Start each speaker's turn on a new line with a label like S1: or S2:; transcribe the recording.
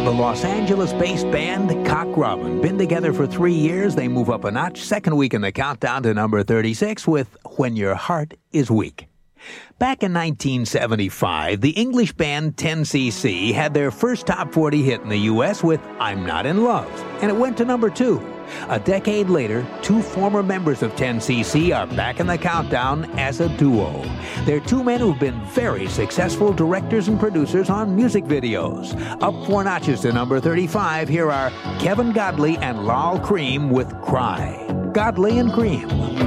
S1: The Los Angeles-based band Cock Robin. Been together for 3 years. They move up a notch. Second week in the countdown to number 36 with When Your Heart Is Weak. Back in 1975, the English band 10cc had their first top 40 hit in the U.S. with I'm Not in Love, and it went to number 2. A decade later, 2 former members of 10cc are back in the countdown as a duo. They're 2 men who've been very successful directors and producers on music videos. Up 4 notches to number 35, here are Kevin Godley and Lal Cream with Cry. Godley and Cream.